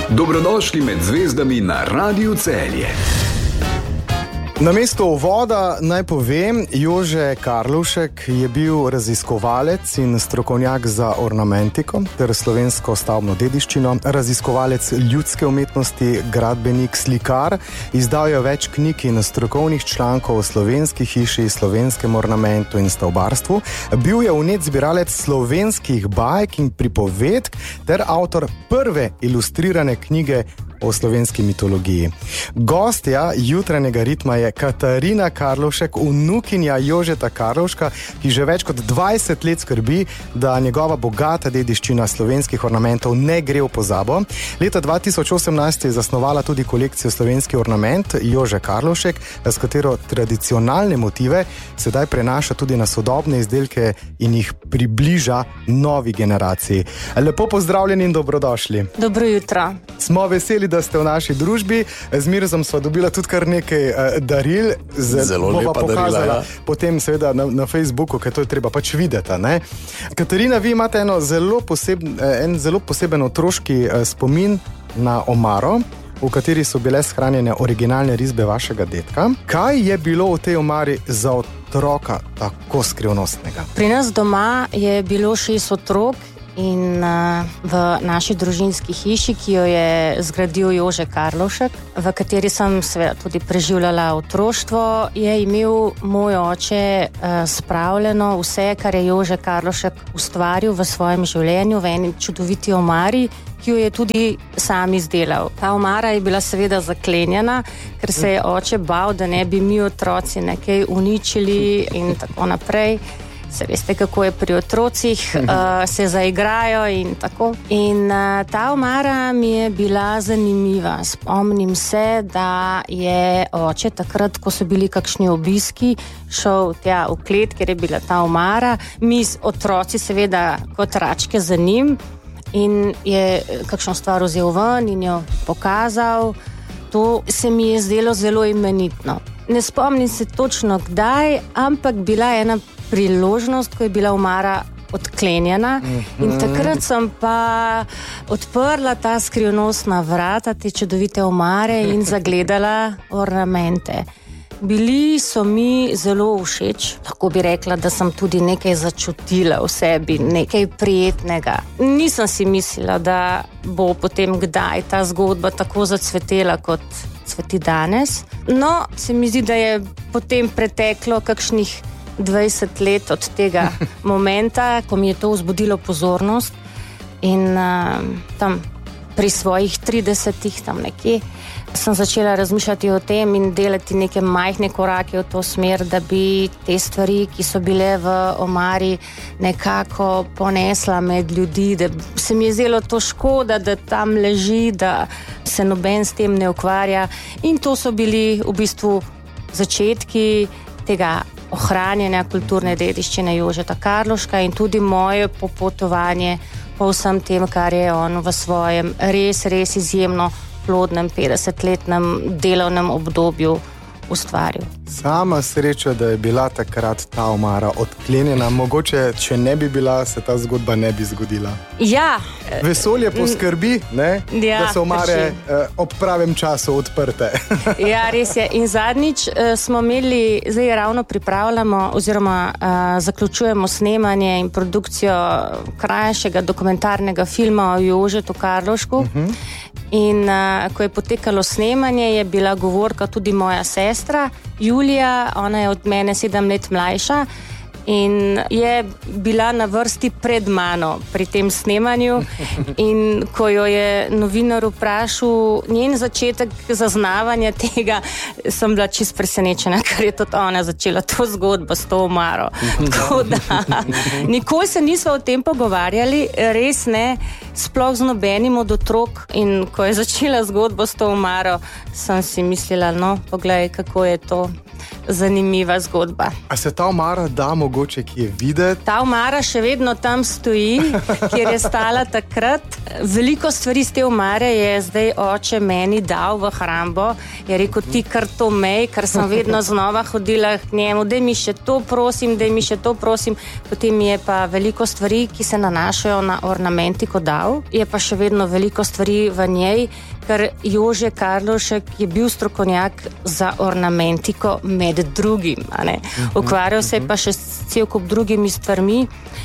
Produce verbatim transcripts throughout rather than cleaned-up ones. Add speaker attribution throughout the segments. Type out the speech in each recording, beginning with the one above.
Speaker 1: Dobrodošli med zvezdami na Radiu Celje.
Speaker 2: Na mesto uvoda naj povem, Jože Karlovšek je bil raziskovalec in strokovnjak za ornamentiko ter slovensko stavbno dediščino, raziskovalec ljudske umetnosti, gradbenik, slikar, izdal je več knjig in strokovnih člankov o slovenski hiši, slovenskem ornamentu in stavbarstvu, bil je vnet zbiralec slovenskih bajk in pripovedk ter avtor prve ilustrirane knjige o slovenski mitologiji. Gostja jutranjega ritma je Katarina Karlovšek, vnukinja Jožeta Karlovška, ki že več kot dvajset let skrbi, da njegova bogata dediščina slovenskih ornamentov ne gre v pozabo. Leta dva tisoč osemnajst je zasnovala tudi kolekcijo Slovenski ornament Jože Karlovšek, s katero tradicionalne motive sedaj prenaša tudi na sodobne izdelke in jih približa novi generaciji. Lepo pozdravljeni in dobrodošli.
Speaker 3: Dobro jutro.
Speaker 2: Smo veseli, da ste v naši družbi. Z Mirzom sva dobila tudi kar nekaj uh, daril. Z,
Speaker 4: Zelo lepa darila, ja.
Speaker 2: Potem seveda na, na Facebooku, ker to je treba pač videti, ne? Katarina, vi imate eno zelo poseben, en zelo poseben otroški uh, spomin na omaro, v kateri so bile shranjene originalne risbe vašega dedka. Kaj je bilo v tej omari za otroka tako skrivnostnega?
Speaker 3: Pri nas doma je bilo šest otrok in uh, v naši družinski hiši, ki jo je zgradil Jože Karlovšek, v kateri sem seveda tudi preživljala otroštvo, je imel moj oče uh, spravljeno vse, kar je Jože Karlovšek ustvaril v svojem življenju v eni čudoviti omari, ki jo je tudi sam izdelal. Ta omara je bila seveda zaklenjena, ker se je oče bal, da ne bi mi otroci nekaj uničili in tako naprej. Se veste, kako je pri otrocih, uh, se zaigrajo in tako. In uh, ta omara mi je bila zanimiva. Spomnim se, da je oče takrat, ko so bili kakšni obiski, šel tja v klet, kjer je bila ta omara. Mi otroci seveda kot račke za njim in je kakšno stvar vzel ven in jo pokazal. To se mi je zdelo zelo imenitno. Ne spomnim se točno kdaj, ampak bila ena priložnost, ko je bila omara odklenjena in takrat sem pa odprla ta skrivnostna vrata te čudovite omare in zagledala ornamente. Bili so mi zelo všeč, lahko bi rekla, da sem tudi nekaj začutila v sebi, nekaj prijetnega. Nisem si mislila, da bo potem kdaj ta zgodba tako zacvetela, kot cveti danes. No, se mi zdi, da je potem preteklo kakšnih dvajset let od tega momenta, ko mi je to vzbudilo pozornost in uh, tam pri svojih tridesetih tam nekje sem začela razmišljati o tem in delati neke majhne korake v to smer, da bi te stvari, ki so bile v omari, nekako ponesla med ljudi, da se mi je zdelo to škoda, da tam leži, da se noben s tem ne ukvarja. In to so bili v bistvu začetki tega ohranjanja kulturne dediščine Jožeta Karlovška in tudi moje popotovanje po vsem tem, kar je on v svojem res, res izjemno plodnem petdesetletnem delovnem obdobju ustvaril.
Speaker 2: Sama sreča, da je bila takrat ta omara odklenjena. Mogoče, če ne bi bila, se ta zgodba ne bi zgodila.
Speaker 3: Ja.
Speaker 2: Vesolje poskrbi, ne?
Speaker 3: Ja,
Speaker 2: da so omare eh, ob pravem času odprte.
Speaker 3: Ja, res je. In zadnjič eh, smo imeli, zdaj ravno pripravljamo oziroma eh, zaključujemo snemanje in produkcijo krajšega dokumentarnega filma o Jožetu Karlovšku. Uh-huh. In uh, ko je potekalo snemanje, je bila govorka tudi moja sestra Julija, ona je od mene sedem let mlajša in je bila na vrsti pred mano pri tem snemanju in ko jo je novinar vprašal njen začetek zaznavanja tega, sem bila čisto presenečena, ker je tudi ona začela to zgodbo s to omaro. Tako da nikoli se nismo o tem pogovarjali, res ne, sploh z nobenim od otrok, in ko je začela zgodbo s to omaro, sem si mislila, no, poglej, kako je to zanimiva zgodba.
Speaker 2: A se ta omara da mogoče kje videti?
Speaker 3: Ta omara še vedno tam stoji, kjer je stala takrat. Veliko stvari z te omare je zdaj oče meni dal v hrambo. Je rekel, ti kar to mej, ker sem vedno znova hodila k njemu, daj mi še to prosim, daj mi še to prosim. Potem je pa veliko stvari, ki se nanašajo na ornamentiko dal. Je pa še vedno veliko stvari v njej, ker Jože Karlovšek je bil strokovnjak za ornamentiko med drugim. A ne? Ukvarjal se je pa še s cel kup drugimi stvarmi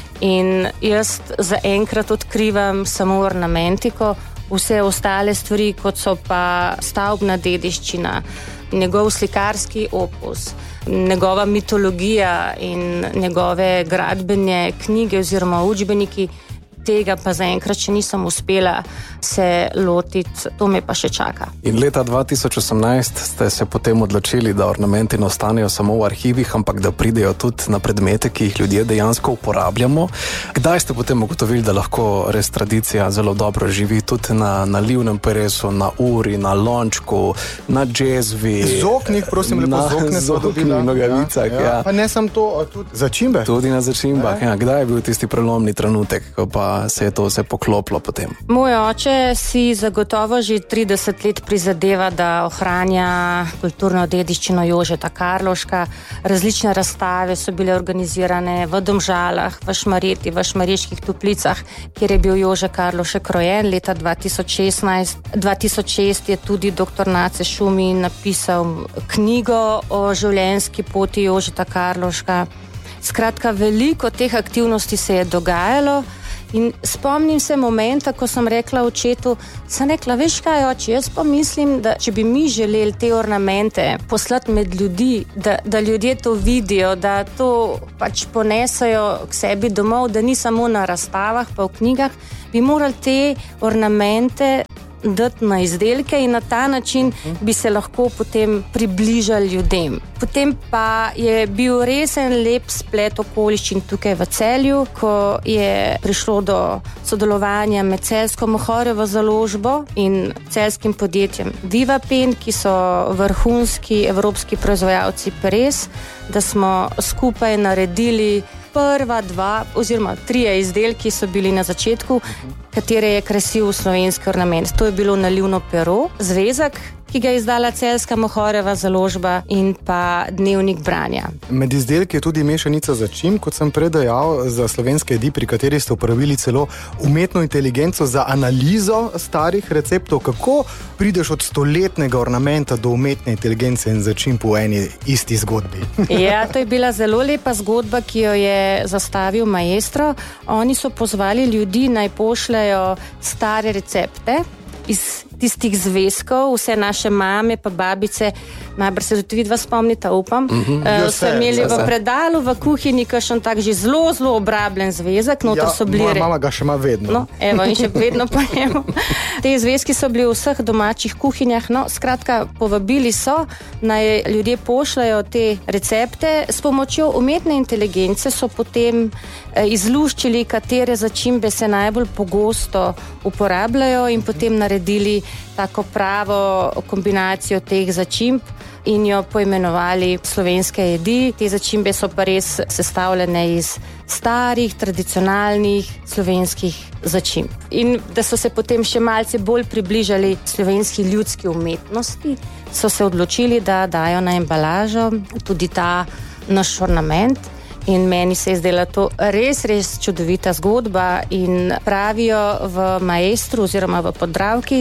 Speaker 3: in jaz zaenkrat odkrivam samo ornamentiko, vse ostale stvari, kot so pa stavbna dediščina, njegov slikarski opus, njegova mitologija in njegove gradbene knjige oziroma učbeniki, tega pa zaenkrat še nisem uspela se lotiti, to me pa še čaka.
Speaker 4: In leta dva tisoč osemnajst ste se potem odločili, da ornamenti ne ostanejo samo v arhivih, ampak da pridejo tudi na predmete, ki jih ljudje dejansko uporabljamo. Kdaj ste potem ugotovili, da lahko res tradicija zelo dobro živi tudi na nalivnem peresu, na uri, na lončku, na džezvi?
Speaker 2: Zoknih, prosim, lepo, zokne so dobila.
Speaker 4: Na nogavicah, ja, ja.
Speaker 2: ja. Pa ne sam to, tudi začimbe?
Speaker 4: Tudi na začimbah, ja. Ja. Kdaj je bil tisti prelomni trenutek, ko pa se je to vse poklopilo potem?
Speaker 3: Moj oče si zagotovo že trideset let prizadeva, da ohranja kulturno dediščino Jožeta Karlovška. Različne razstave so bile organizirane v Domžalah, v Šmarjeti, v Šmarjeških Toplicah, kjer je bil Jože Karlovšek rojen leta dva tisoč šestnajst. dva tisoč šest je tudi doktor Nace Šumin napisal knjigo o življenjski poti Jožeta Karlovška. Skratka, veliko teh aktivnosti se je dogajalo. In spomnim se momenta, ko sem rekla očetu, sem rekla, veš kaj, oče, jaz pa mislim, da če bi mi želeli te ornamente poslati med ljudi, da, da ljudje to vidijo, da to pač ponesajo k sebi domov, da ni samo na razstavah pa v knjigah, bi morali te ornamente dati na izdelke in na ta način bi se lahko potem približali ljudem. Potem pa je bil resen lep splet okoliščin tukaj v Celju, ko je prišlo do sodelovanja med Celjsko Mohorjevo založbo in celjskim podjetjem Vivapen, ki so vrhunski evropski proizvajalci peres, da smo skupaj naredili prva dva oziroma trije izdelki so bili na začetku, katere je krasil slovenski ornament. To je bilo nalivno pero, zvezek, ki ga je izdala Celjska Mohorjeva založba in pa dnevnik branja.
Speaker 2: Med izdelki je tudi mešanica začimb, kot sem prej dejal, za slovenske jedi, pri kateri ste uporabili celo umetno inteligenco za analizo starih receptov. Kako prideš od stoletnega ornamenta do umetne inteligence in začimb v eni isti zgodbi?
Speaker 3: Ja, to je bila zelo lepa zgodba, ki jo je zastavil maestro. Oni so pozvali ljudi, naj pošljajo stare recepte iz tistih zvezkov, vse naše mame pa babice, najbrž se tudi vidva spomnita, upam,
Speaker 2: Mhm.
Speaker 3: uh, so imeli v
Speaker 2: Jaz se.
Speaker 3: predalu v kuhinji kakšen tak že zelo, zelo obrabljen zvezek, noter so bili...
Speaker 2: moja mama ga še ima vedno.
Speaker 3: No, evo, in še vedno pojemo. Te zvezki so bili v vseh domačih kuhinjah, no, skratka, povabili so, naj ljudje pošljajo te recepte. S pomočjo umetne inteligence so potem eh, izluščili, katere začimbe se najbolj pogosto uporabljajo in potem naredili tako pravo kombinacijo teh začimb in jo poimenovali slovenske jedi. Te začimbe so pa res sestavljene iz starih, tradicionalnih slovenskih začimb. In da so se potem še malce bolj približali slovenski ljudski umetnosti, so se odločili, da dajo na embalažo tudi ta naš ornament. In meni se je zdela to res, res čudovita zgodba in pravijo v Maestru oziroma v Podravki,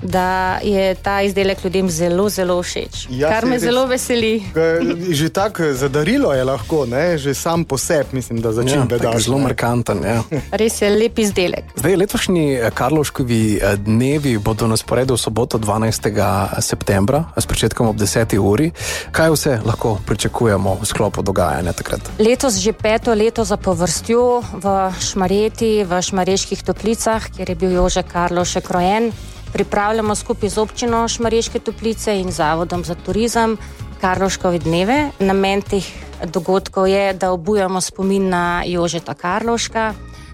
Speaker 3: da je ta izdelek ljudem zelo, zelo všeč.
Speaker 2: Ja,
Speaker 3: kar me
Speaker 2: res.
Speaker 3: zelo veseli.
Speaker 2: Že tako zadarilo je lahko, ne? Že sam po sebi, mislim, da začimbe
Speaker 4: Ja, tak
Speaker 2: daš.
Speaker 4: zelo
Speaker 2: ne.
Speaker 4: markanten, ja.
Speaker 3: Res je lep izdelek.
Speaker 4: Zdaj, letošnji eh, Karlovškovi eh, dnevi bodo na sporedu v soboto dvanajstega septembra s pričetkom ob deseti uri. Kaj vse lahko pričakujemo v sklopu dogajanja takrat?
Speaker 3: Letos že peto leto zapovrstjo v Šmarjeti, v Šmarjeških Toplicah, kjer je bil Jože Karlovšek rojen. Pripravljamo skupaj z občino Šmarješke Toplice in Zavodom za turizem Karlovškovi dneve. Namen teh dogodkov je, da obujamo spomin na Jožeta Karlovška,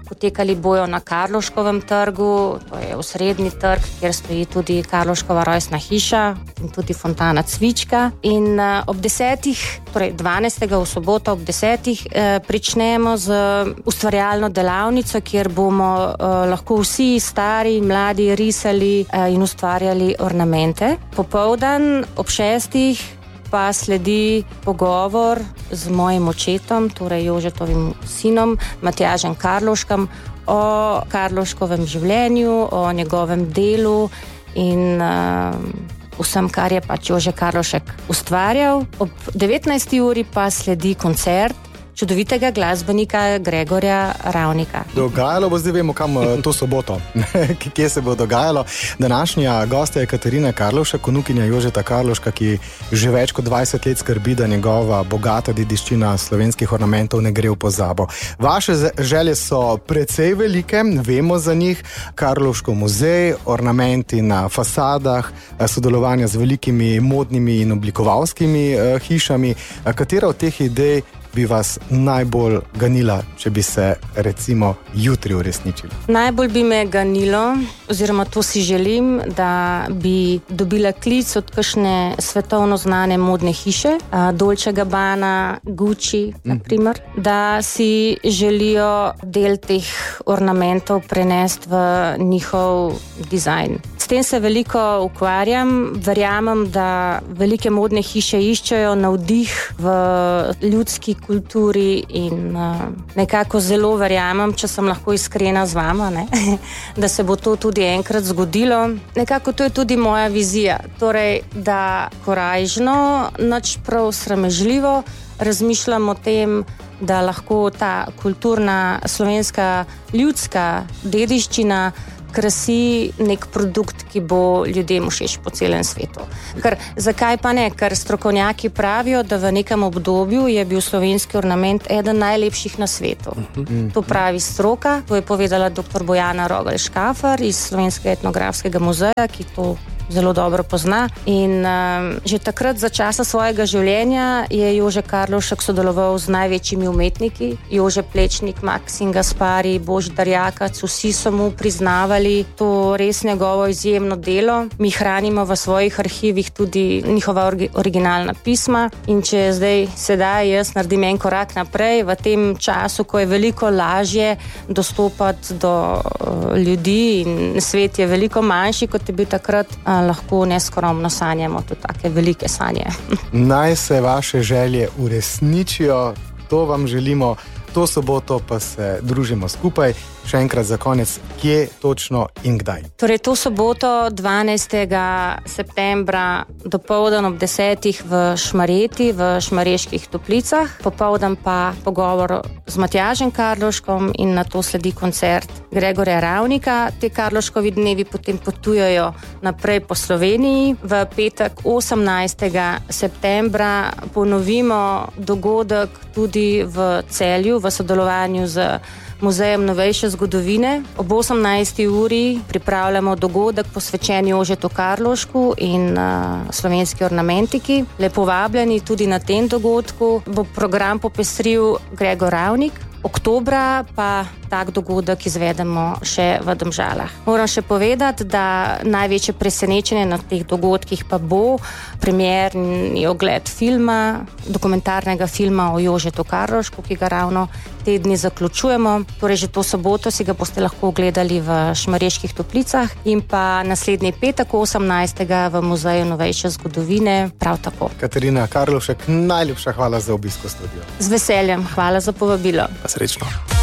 Speaker 3: potekali bojo na Karlovškovem trgu, to je osrednji trg, kjer stoji tudi Karlovškova rojstna hiša in tudi fontana Cvička. In ob desetih, torej dvanajstega v soboto ob desetih, eh, pričnemo z ustvarjalno delavnico, kjer bomo eh, lahko vsi stari in mladi risali eh, in ustvarjali ornamente. Popoldan ob šestih pa sledi pogovor z mojim očetom, torej Jožetovim sinom, Matjažem Karlovškom, o Karlovškovem življenju, o njegovem delu in uh, vsem, kar je pač Jože Karlovšek ustvarjal. Ob devetnajsti uri pa sledi koncert čudovitega glasbenika Gregorja Ravnika.
Speaker 2: Dogajalo bo, zdaj vemo, kam to soboto, kje se bo dogajalo. Današnja gostja je Katarina Karlovšek, vnukinja Jožeta Karlovška, ki že več kot dvajset let skrbi, da njegova bogata dediščina slovenskih ornamentov ne gre v pozabo. Vaše želje so precej velike, vemo za njih, Karlovškov muzej, ornamenti na fasadah, sodelovanja z velikimi modnimi in oblikovalskimi hišami. Katera od teh idej bi vas najbolj ganila, če bi se recimo jutri uresničila?
Speaker 3: Najbolj bi me ganilo, oziroma to si želim, da bi dobila klic od kakšne svetovno znane modne hiše, Dolce Gabbana, Gucci, na primer, da si želijo del teh ornamentov prenesti v njihov dizajn. S tem se veliko ukvarjam, verjamem, da velike modne hiše iščejo navdih v ljudski kulturi in uh, nekako zelo verjamem, če sem lahko iskrena z vama, ne? Da se bo to tudi enkrat zgodilo. Nekako to je tudi moja vizija, torej, da korajžno, nič prav sramežljivo razmišljam o tem, da lahko ta kulturna slovenska ljudska dediščina krasi nek produkt, ki bo ljudem všeč po celem svetu. Ker, zakaj pa ne? Ker strokovnjaki pravijo, da v nekem obdobju je bil slovenski ornament eden najlepših na svetu. Uh-huh. To pravi stroka, to je povedala doktor Bojana Rogelj-Škafar iz Slovenskega etnografskega muzeja, ki to zelo dobro pozna. In um, že takrat za časa svojega življenja je Jože Karlovšek sodeloval z največjimi umetniki. Jože Plečnik, Maksim Gaspari, Božidar Jakac, vsi so mu priznavali to res njegovo izjemno delo. Mi hranimo v svojih arhivih tudi njihova orgi, originalna pisma. In če zdaj sedaj jaz naredim en korak naprej v tem času, ko je veliko lažje dostopati do uh, ljudi in svet je veliko manjši, kot je bil takrat, uh, lahko neskromno sanjamo tudi take velike sanje.
Speaker 2: Naj se vaše želje uresničijo, to vam želimo. To soboto pa se družimo skupaj. Še enkrat za konec, kje točno in kdaj?
Speaker 3: Torej, to soboto dvanajstega septembra dopoldan ob desetih v Šmarjeti, v Šmarjeških Toplicah. Popoldan pa pogovor z Matjažem Karlovškom in nato sledi koncert Gregorja Ravnika. Te Karlovškovi dnevi potem potujejo naprej po Sloveniji. V petek osemnajstega septembra ponovimo dogodek tudi v Celju v sodelovanju z Muzejem novejše zgodovine. Ob osemnajsti uri pripravljamo dogodek posvečen Jožetu Karlovšku in uh, slovenski ornamentiki. Lepo vabljeni tudi na tem dogodku. Bo program popestril Gregor Ravnik. Oktobra pa tak dogodek izvedemo še v Domžalah. Moram še povedati, da največje presenečenje na teh dogodkih pa bo premierni ogled filma, dokumentarnega filma o Jožetu Karlovšku, ki ga ravno te dni zaključujemo. Torej že to soboto si ga boste lahko ogledali v Šmarjeških Toplicah in pa naslednji petek osemnajstega v Muzeju novejše zgodovine prav tako.
Speaker 2: Katarina Karlovšek, najlepša hvala za obisk v studiu.
Speaker 3: Z veseljem, hvala za povabilo.
Speaker 4: Pa srečno.